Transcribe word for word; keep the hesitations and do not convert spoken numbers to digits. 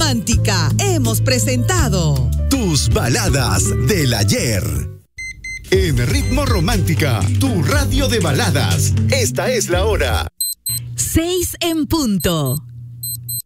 Romántica hemos presentado Tus baladas del ayer. En Ritmo Romántica, tu radio de baladas. Esta es la hora. Seis en punto.